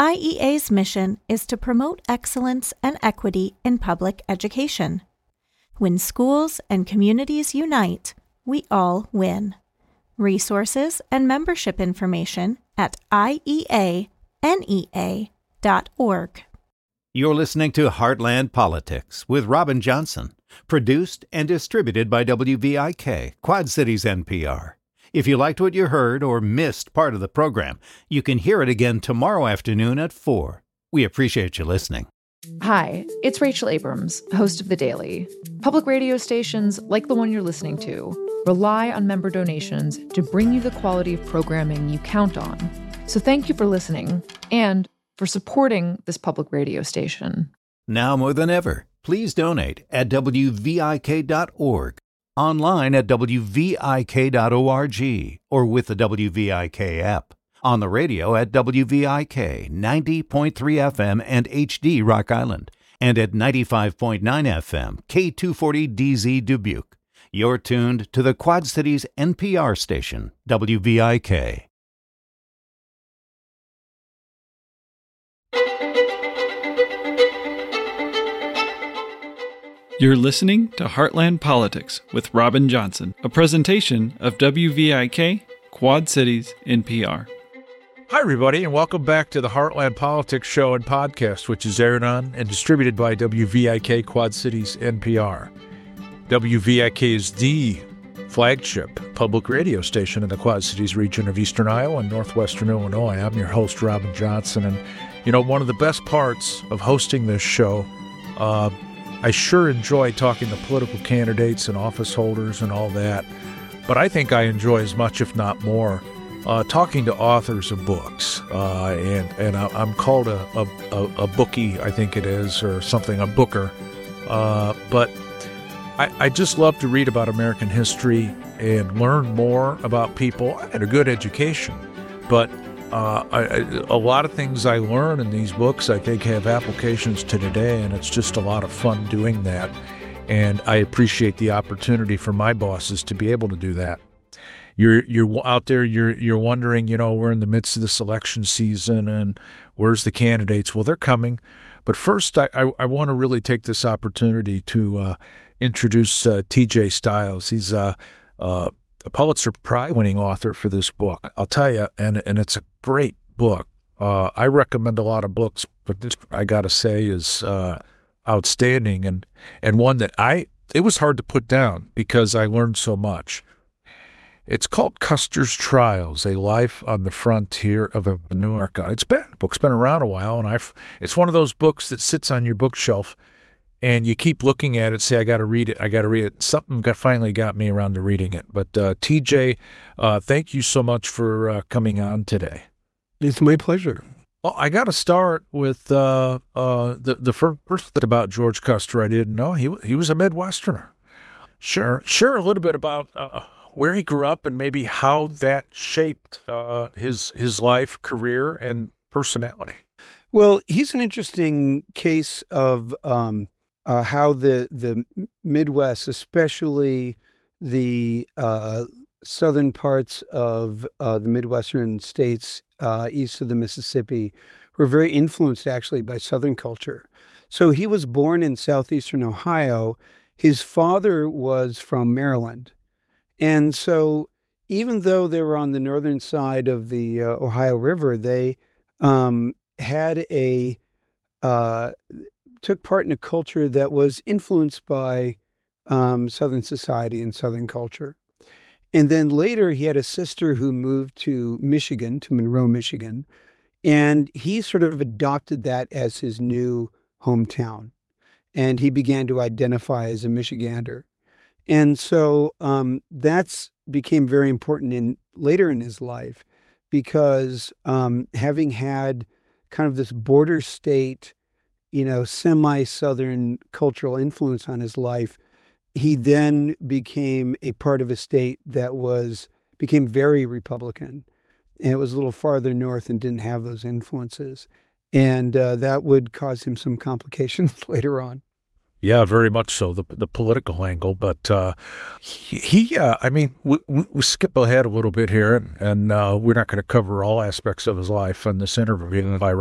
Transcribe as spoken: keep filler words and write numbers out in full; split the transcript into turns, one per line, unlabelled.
I E A's mission is to promote excellence and equity in public education. When schools and communities unite, we all win. Resources and membership information at I E A N E A dot org.
You're listening to Heartland Politics with Robin Johnson, produced and distributed by W V I K, Quad Cities N P R. If you liked what you heard or missed part of the program, you can hear it again tomorrow afternoon at four. We appreciate you listening.
Hi, it's Rachel Abrams, host of The Daily. Public radio stations, like the one you're listening to, rely on member donations to bring you the quality of programming you count on. So thank you for listening and for supporting this public radio station.
Now more than ever, please donate at W V I K dot org, online at W V I K dot org, or with the W V I K app, on the radio at W V I K ninety point three F M and H D Rock Island, and at ninety-five point nine F M K two forty D Z Dubuque. You're tuned to the Quad Cities N P R station, W V I K.
You're listening to Heartland Politics with Robin Johnson, a presentation of W V I K, Quad Cities N P R.
Hi, everybody, and welcome back to the Heartland Politics Show and Podcast, which is aired on and distributed by W V I K, Quad Cities N P R. W V I K is the flagship public radio station in the Quad Cities region of Eastern Iowa and Northwestern Illinois. I'm your host, Robin Johnson, and, you know, one of the best parts of hosting this show, uh, I sure enjoy talking to political candidates and office holders and all that, but I think I enjoy as much, if not more, uh, talking to authors of books. Uh, and and I, I'm called a, a, a bookie, I think it is, or something, a booker. Uh, but I, I just love to read about American history and learn more about people. I had a good education, but Uh, I, I, a lot of things I learn in these books, I think, have applications to today, and it's just a lot of fun doing that. And I appreciate the opportunity for my bosses to be able to do that. You're you're out there, you're you're wondering, you know, we're in the midst of this election season, and where's the candidates? Well, they're coming. But first, I, I, I want to really take this opportunity to uh, introduce uh, T J Stiles. He's uh, uh, a Pulitzer Prize-winning author for this book. I'll tell you, and and it's a great book. Uh, I recommend a lot of books, but this, I got to say, is uh, outstanding, and and one that I, it was hard to put down because I learned so much. It's called Custer's Trials, A Life on the Frontier of America. It's been, the book's been around a while, and I've, it's one of those books that sits on your bookshelf, and you keep looking at it, say, I got to read it, I got to read it. Something got, finally got me around to reading it. But uh, T J, uh, thank you so much for uh, coming on today.
It's my pleasure.
Well, I got to start with uh, uh, the, the first thing about George Custer I didn't know. He, he was a Midwesterner. Sure, share a little bit about uh, where he grew up and maybe how that shaped uh, his, his life, career, and personality.
Well, he's an interesting case of um, Uh, how the the Midwest, especially the uh, southern parts of uh, the Midwestern states uh, east of the Mississippi, were very influenced actually by Southern culture. So he was born in southeastern Ohio. His father was from Maryland. And so even though they were on the northern side of the uh, Ohio River, they um, had a uh, took part in a culture that was influenced by um, Southern society and Southern culture. And then later he had a sister who moved to Michigan, to Monroe, Michigan, and he sort of adopted that as his new hometown. And he began to identify as a Michigander. And so um, that's became very important in later in his life, because um, having had kind of this border state, you know, semi-Southern cultural influence on his life, he then became a part of a state that was, became very Republican. And it was a little farther north and didn't have those influences. And uh, that would cause him some complications later on.
Yeah, very much so, the the political angle. But uh, he, he uh, I mean, we, we, we skip ahead a little bit here, and, and uh, we're not going to cover all aspects of his life in this interview. By